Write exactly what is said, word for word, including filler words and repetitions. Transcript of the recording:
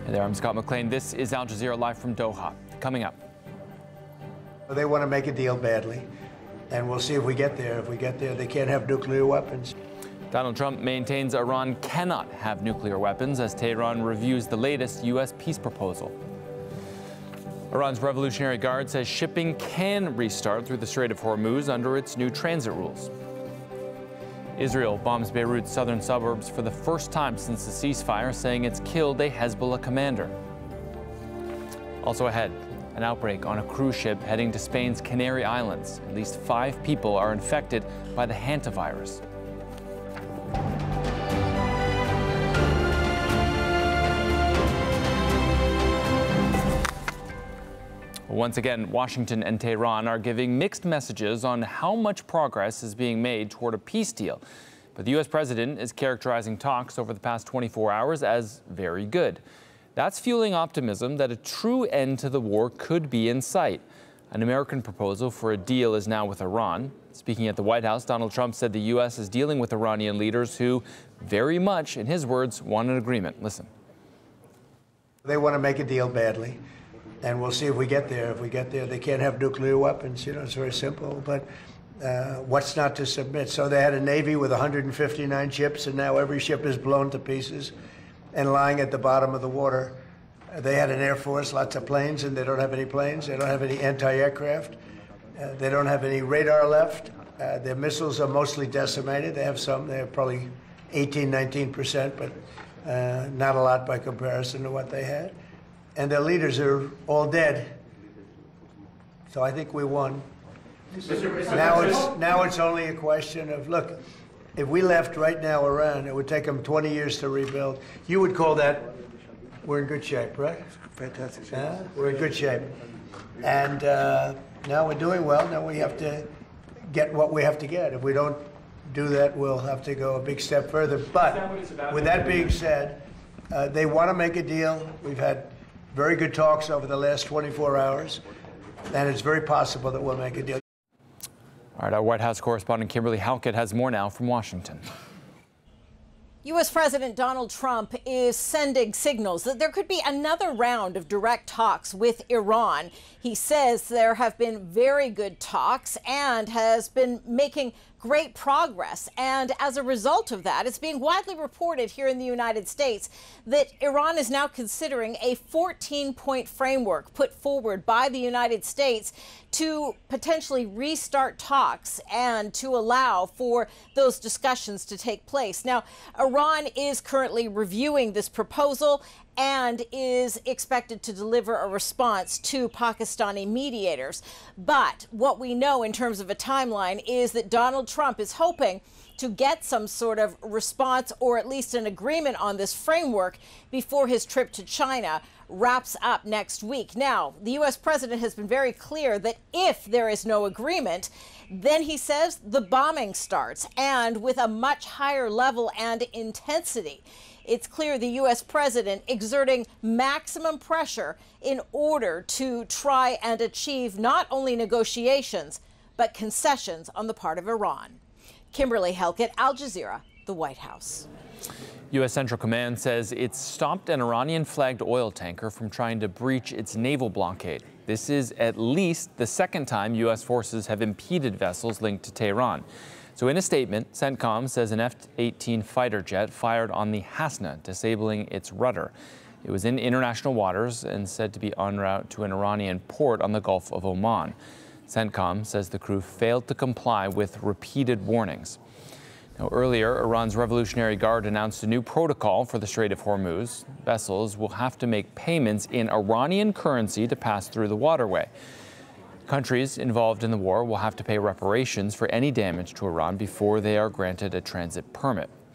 Hey there, I'm Scott McLean. This is Al Jazeera live from Doha. Coming up. They want to make a deal badly, and we'll see if we get there. If we get there, they can't have nuclear weapons. Donald Trump maintains Iran cannot have nuclear weapons as Tehran reviews the latest U S peace proposal. Iran's Revolutionary Guard says shipping can restart through the Strait of Hormuz under its new transit rules. Israel bombs Beirut's southern suburbs for the first time since the ceasefire, saying it's killed a Hezbollah commander. Also ahead, an outbreak on a cruise ship heading to Spain's Canary Islands. At least five people are infected by the hantavirus. Once again, Washington and Tehran are giving mixed messages on how much progress is being made toward a peace deal. But the U S president is characterizing talks over the past twenty-four hours as very good. That's fueling optimism that a true end to the war could be in sight. An American proposal for a deal is now with Iran. Speaking at the White House, Donald Trump said the U S is dealing with Iranian leaders who very much, in his words, want an agreement. Listen. They want to make a deal badly. And we'll see if we get there. If we get there, they can't have nuclear weapons. You know, it's very simple. But uh, what's not to submit? So they had a Navy with one hundred fifty-nine ships, and now every ship is blown to pieces and lying at the bottom of the water. Uh, they had an Air Force, lots of planes, and they don't have any planes. They don't have any anti-aircraft. Uh, they don't have any radar left. Uh, their missiles are mostly decimated. They have some. They have probably eighteen, nineteen percent, but uh, not a lot by comparison to what they had. And their leaders are all dead. So I think we won. Now it's, now it's only a question of, look, if we left right now Iran, it would take them twenty years to rebuild. You would call that, we're in good shape, right? Fantastic shape. Uh, we're in good shape. And uh, now we're doing well. Now we have to get what we have to get. If we don't do that, we'll have to go a big step further. But with that being said, uh, they want to make a deal. We've had very good talks over the last twenty-four hours, and it's very possible that we'll make a deal. All right, our White House correspondent Kimberly Halkett has more now from Washington. U S President Donald Trump is sending signals that there could be another round of direct talks with Iran. He says there have been very good talks and has been making great progress. And as a result of that, it's being widely reported here in the United States that Iran is now considering a fourteen point framework put forward by the United States to potentially restart talks and to allow for those discussions to take place. Now, Iran is currently reviewing this proposal and is expected to deliver a response to Pakistani mediators. But what we know in terms of a timeline is that Donald Trump is hoping to get some sort of response or at least an agreement on this framework before his trip to China wraps up next week. Now, the U S president has been very clear that if there is no agreement, then he says the bombing starts, and with a much higher level and intensity. It's clear the U S president exerting maximum pressure in order to try and achieve not only negotiations, but concessions on the part of Iran. Kimberly Halkett, Al Jazeera, the White House. U S Central Command says it's stopped an Iranian-flagged oil tanker from trying to breach its naval blockade. This is at least the second time U S forces have impeded vessels linked to Tehran. So in a statement, CENTCOM says an F eighteen fighter jet fired on the Hasna, disabling its rudder. It was in international waters and said to be en route to an Iranian port on the Gulf of Oman. CENTCOM says the crew failed to comply with repeated warnings. Now, earlier, Iran's Revolutionary Guard announced a new protocol for the Strait of Hormuz. Vessels will have to make payments in Iranian currency to pass through the waterway. Countries involved in the war will have to pay reparations for any damage to Iran before they are granted a transit permit.